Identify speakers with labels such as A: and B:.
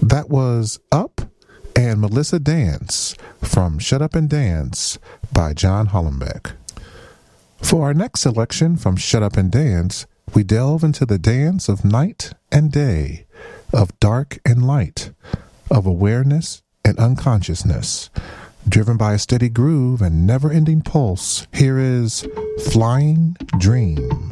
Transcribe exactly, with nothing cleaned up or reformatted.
A: That was Up and Melissa Dance from Shut Up and Dance by John Hollenbeck. For our next selection from Shut Up and Dance, we delve into the dance of night and day, of dark and light, of awareness and unconsciousness. Driven by a steady groove and never-ending pulse, here is Flying Dream.